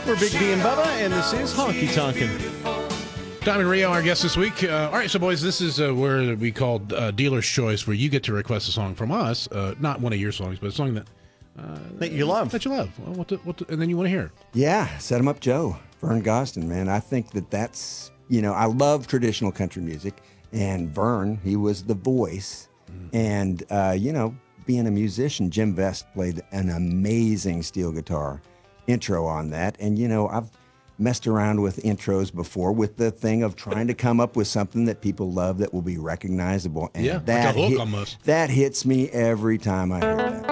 We're Big B and Bubba, and this is Honky Tonkin'. Diamond Rio, our guest this week. All right, so boys, this is where we call Dealer's Choice, where you get to request a song from us, not one of your songs, but a song That you love. That you love. Well, and then you want to hear. Yeah, Set 'em Up Joe, Vern Gosdin, man. I think that's, I love traditional country music, and Vern, he was the voice. And, being a musician, Jim Vest played an amazing steel guitar intro on that. And, I've messed around with intros before with the thing of trying to come up with something that people love that will be recognizable. And Yeah, that like a hook almost. That hits me every time I hear that.